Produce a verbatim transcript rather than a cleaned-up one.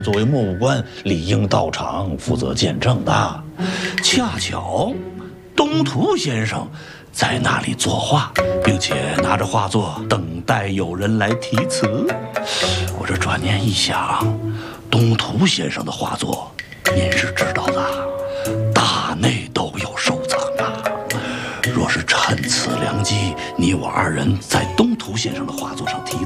作为墨务官，理应到场负责见证的。恰巧，东图先生在那里作画，并且拿着画作等待有人来题词。我这转念一想，东图先生的画作，您是知道的，大内都有收藏啊。若是趁此良机，你我二人在东图先生的画作上题